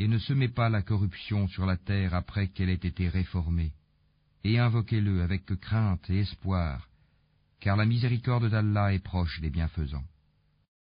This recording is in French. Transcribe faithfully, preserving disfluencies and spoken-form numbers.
et ne semez pas la corruption sur la terre après qu'elle ait été réformée, et invoquez-le avec crainte et espoir, car la miséricorde d'Allah est proche des bienfaisants.